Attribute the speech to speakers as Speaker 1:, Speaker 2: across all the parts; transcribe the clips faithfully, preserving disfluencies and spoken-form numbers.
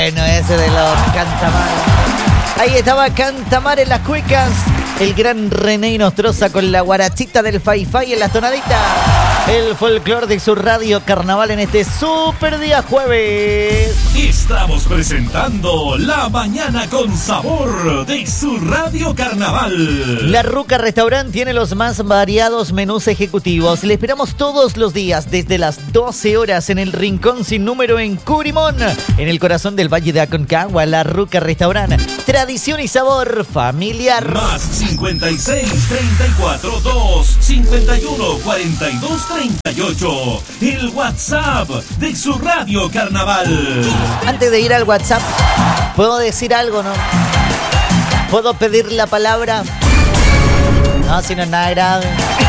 Speaker 1: bueno ese de los Cantamares. Ahí estaba Cantamar en las cuecas. El gran René Nostroza con la guarachita del Fai-Fai en las tonaditas. El folclore de su radio Carnaval en este super día jueves.
Speaker 2: Estamos presentando La Mañana con Sabor de su radio Carnaval.
Speaker 1: La Ruca Restaurant tiene los más variados menús ejecutivos. Le esperamos todos los días desde las doce horas en el Rincón Sin Número en Cubrimón, en el corazón del Valle de Aconcagua. La Ruca Restaurant, tradición y sabor familiar.
Speaker 2: Más cincuenta y seis, treinta y cuatro, dos, cincuenta y uno, cuarenta y dos, treinta y ocho. El WhatsApp de su radio Carnaval.
Speaker 1: Antes de ir al WhatsApp, ¿puedo decir algo, no? ¿Puedo pedir la palabra? No, si no es nada grave.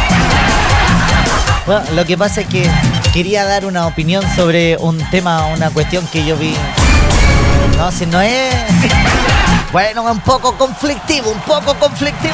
Speaker 1: Bueno, lo que pasa es que quería dar una opinión sobre un tema, una cuestión que yo vi. No, si no es... Bueno, un poco conflictivo, un poco conflictivo.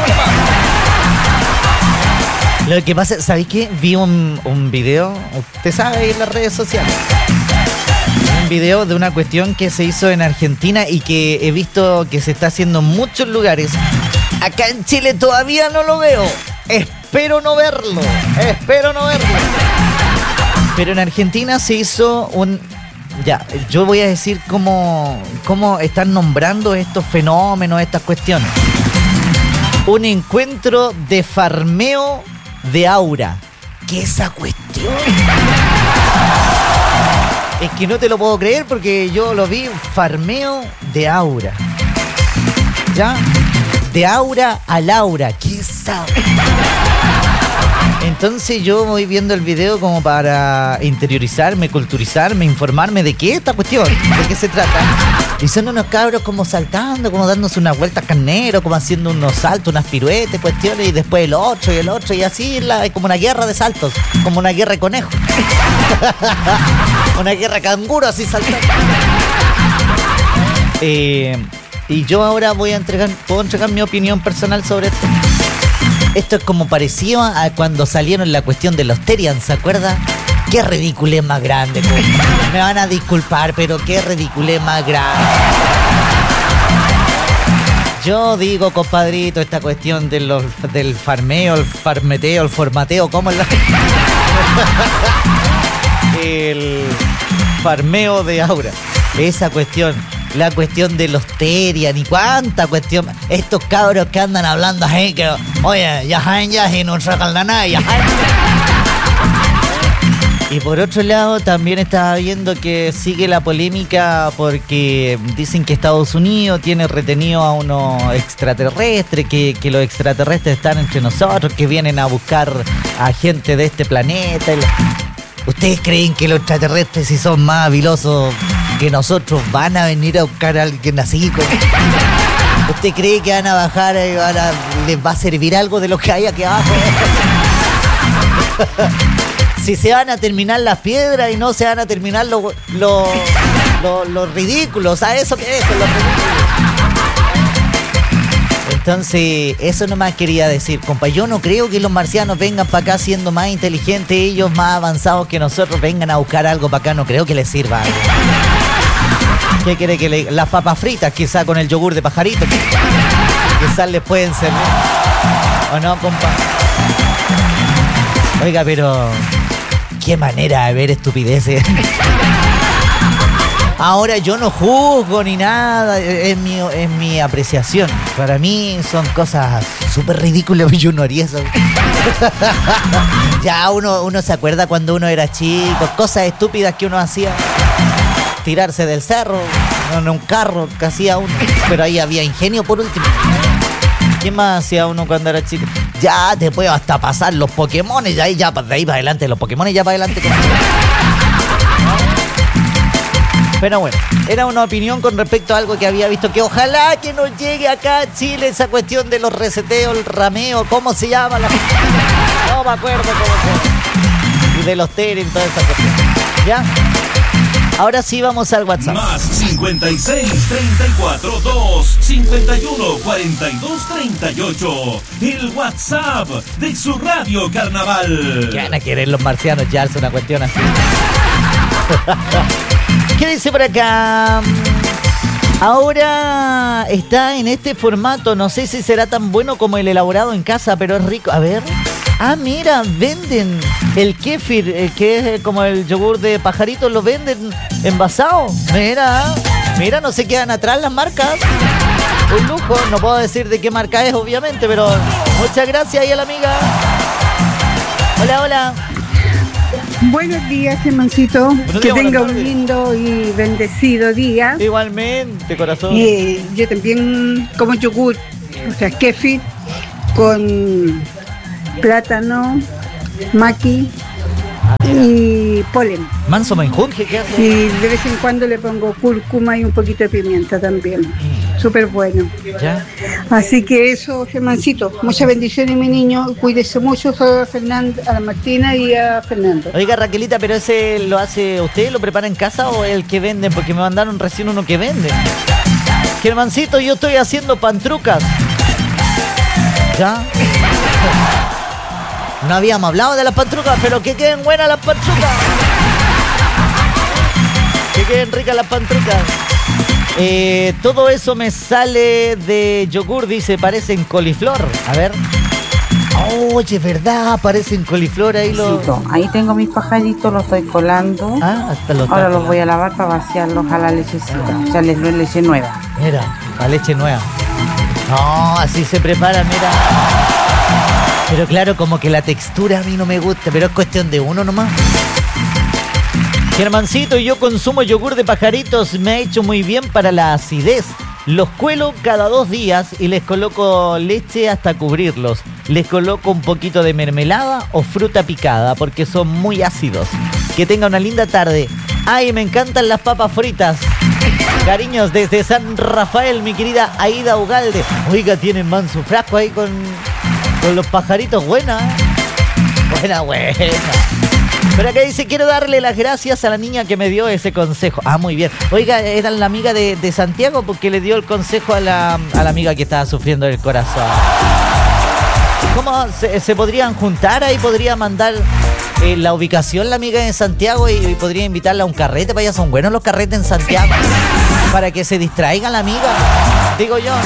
Speaker 1: Lo que pasa, ¿sabéis qué? Vi un, un video, usted sabe, en las redes sociales. Un video de una cuestión que se hizo en Argentina y que he visto que se está haciendo en muchos lugares. Acá en Chile todavía no lo veo. Espero no verlo, espero no verlo. Pero en Argentina se hizo un... Ya, yo voy a decir cómo, cómo están nombrando estos fenómenos, estas cuestiones. Un encuentro de farmeo de aura. ¿Qué es esa cuestión? Es que no te lo puedo creer porque yo lo vi, farmeo de aura. ¿Ya? De aura a Laura. ¿Qué es esa? Entonces yo voy viendo el video como para interiorizarme, culturizarme, informarme de qué es esta cuestión, de qué se trata. Y son unos cabros como saltando, como dándose unas vueltas carnero, como haciendo unos saltos, unas piruetes, cuestiones, y después el otro y el otro, y así la, como una guerra de saltos, como una guerra de conejos. Una guerra de canguro así saltando. Eh, y yo ahora voy a entregar, puedo entregar mi opinión personal sobre esto. Esto es como parecido a cuando salieron la cuestión de los Terian, ¿se acuerda? Qué ridiculez más grande. Me van a disculpar, pero qué ridiculez más grande. Yo digo, compadrito, esta cuestión de los, del farmeo, el farmeteo, el formateo, ¿cómo es la...? El farmeo de aura. Esa cuestión. La cuestión de los Terian y cuánta cuestión. Estos cabros que andan hablando así que, oye, ya saben, ya si no sacan la nada, ya saben. Y por otro lado, también estaba viendo que sigue la polémica porque dicen que Estados Unidos tiene retenido a unos extraterrestres, que, que los extraterrestres están entre nosotros, que vienen a buscar a gente de este planeta. ¿Ustedes creen que los extraterrestres, si son más habilosos que nosotros, van a venir a buscar a alguien así? ¿Usted cree que van a bajar y van a, les va a servir algo de lo que hay aquí abajo? Si se van a terminar las piedras y no se van a terminar los lo, lo, lo ridículos, ¿a eso qué es? Lo Entonces, eso nomás quería decir, compa. Yo no creo que los marcianos vengan para acá siendo más inteligentes, ellos más avanzados que nosotros, vengan a buscar algo para acá. No creo que les sirva algo. ¿Qué quiere que le... Las papas fritas, quizá con el yogur de pajarito, quizás les pueden servir. ¿O no, compa? Oiga, pero... qué manera de ver estupideces. Ahora yo no juzgo ni nada, es mi, es mi apreciación. Para mí son cosas súper ridículas, yo no haría eso. Ya uno, uno se acuerda cuando uno era chico, cosas estúpidas que uno hacía. Tirarse del cerro, en un carro que hacía uno, pero ahí había ingenio por último. ¿Qué más hacía uno cuando era chico? Ya te puedo hasta pasar los Pokémones, ya, ya de ahí para adelante, los Pokémones ya para adelante. Pero bueno, era una opinión con respecto a algo que había visto, que ojalá que nos llegue acá a Chile esa cuestión de los reseteos, el rameo, ¿cómo se llama? La... No me acuerdo cómo se... Y de los Terian, toda esa cuestión. ¿Ya? Ahora sí vamos al WhatsApp.
Speaker 2: Más cincuenta y seis, treinta y cuatro, dos, cincuenta y uno, cuarenta y dos, treinta y ocho. El WhatsApp de su radio Carnaval.
Speaker 1: ¿Qué van a querer los marcianos ya? Es una cuestión así. ¿Qué dice por acá? Ahora está en este formato, no sé si será tan bueno como el elaborado en casa, pero es rico. A ver. Ah, mira, venden el kéfir, eh, que es como el yogur de pajaritos, lo venden envasado. Mira, mira, no se quedan atrás las marcas. Un lujo, no puedo decir de qué marca es, obviamente, pero muchas gracias ahí a la amiga. Hola, hola.
Speaker 3: Buenos días, Germancito. Buenos que días, tenga un lindo y bendecido día.
Speaker 1: Igualmente, corazón.
Speaker 3: Eh, yo también como yogur, o sea, kéfir, con plátano, maqui y polen.
Speaker 1: Manso menjunje, ¿qué hace?
Speaker 3: Y de vez en cuando le pongo cúrcuma y un poquito de pimienta también. Mm. Súper bueno. ¿Ya? Así que eso, Germancito. Muchas bendiciones, mi niño. Cuídese mucho. Soy a, Fernando, a la Martina y a Fernando.
Speaker 1: Oiga, Raquelita, ¿pero ese lo hace usted? ¿Lo prepara en casa o el que venden? Porque me mandaron recién uno que vende. Germancito, yo estoy haciendo pantrucas. ¿Ya? No habíamos hablado de las pantrucas, pero que queden buenas las pantrucas. Que queden ricas las pantrucas. Eh, todo eso me sale de yogur, dice, parece en coliflor. A ver. Oye, ¿verdad? Parece en coliflor ahí lo...
Speaker 4: Ahí tengo mis pajaritos, los estoy colando.
Speaker 1: Ah, hasta los
Speaker 4: Ahora los voy a lavar para vaciarlos a la lechecita. Echarles leche nueva.
Speaker 1: Mira, la leche nueva. No, así se prepara, mira. Pero claro, como que la textura a mí no me gusta, pero es cuestión de uno nomás. Germancito, yo consumo yogur de pajaritos, me ha hecho muy bien para la acidez. Los cuelo cada dos días y les coloco leche hasta cubrirlos. Les coloco un poquito de mermelada o fruta picada porque son muy ácidos. Que tenga una linda tarde. Ay, me encantan las papas fritas. Cariños desde San Rafael, mi querida Aida Ugalde. Oiga, tienen manso frasco ahí con, con los pajaritos. Buena, buena, buena. Pero acá dice, quiero darle las gracias a la niña que me dio ese consejo. Ah, muy bien. Oiga, era la amiga de, de Santiago porque le dio el consejo a la, a la amiga que estaba sufriendo el corazón. ¿Cómo se, se podrían juntar ahí? ¿Podría mandar eh, la ubicación la amiga en Santiago y, y podría invitarla a un carrete? Para allá son buenos los carretes en Santiago. Para que se distraiga la amiga, digo yo.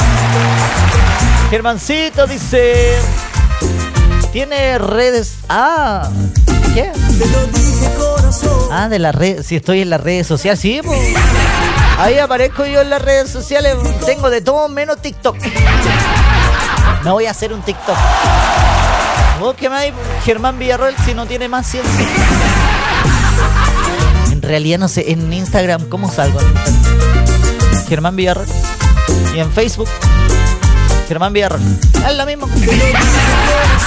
Speaker 1: Germancito dice... Tiene redes... Ah... ¿Qué? Ah, de las redes. Si estoy en las redes sociales, sí, pues. Ahí aparezco yo en las redes sociales. Tengo de todo menos TikTok. No voy a hacer un TikTok. ¿Vos qué más hay? Germán Villarroel, si no tiene más ciencia. En realidad no sé, en Instagram, ¿cómo salgo? Germán Villarroel. Y en Facebook, Germán Villarroel. Es lo mismo.